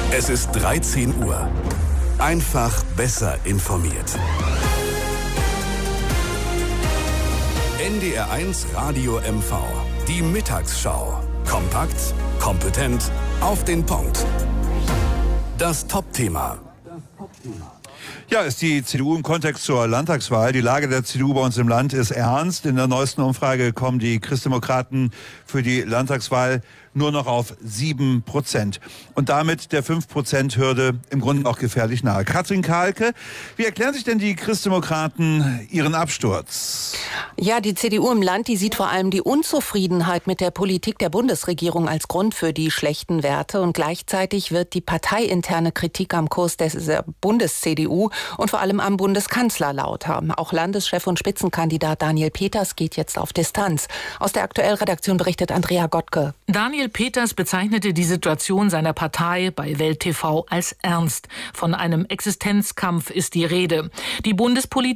Es ist 13 Uhr. Einfach besser informiert. NDR1 Radio MV. Die Mittagsschau. Kompakt, kompetent, auf den Punkt. Das Top-Thema. Ja, ist die CDU im Kontext zur Landtagswahl. Die Lage der CDU bei uns im Land ist ernst. In der neuesten Umfrage kommen die Christdemokraten für die Landtagswahl nur noch auf 7%. Und damit der 5%-Hürde im Grunde auch gefährlich nahe. Katrin Kahlke, wie erklären sich denn die Christdemokraten ihren Absturz? Ja, die CDU im Land, die sieht vor allem die Unzufriedenheit mit der Politik der Bundesregierung als Grund für die schlechten Werte. Und gleichzeitig wird die parteiinterne Kritik am Kurs der Bundes-CDU und vor allem am Bundeskanzler lauter. Auch Landeschef und Spitzenkandidat Daniel Peters geht jetzt auf Distanz. Aus der Aktuell-Redaktion berichtet Andrea Gottke. Daniel Peters bezeichnete die Situation seiner Partei bei Welt TV als ernst. Von einem Existenzkampf ist die Rede. Die Bundespolitik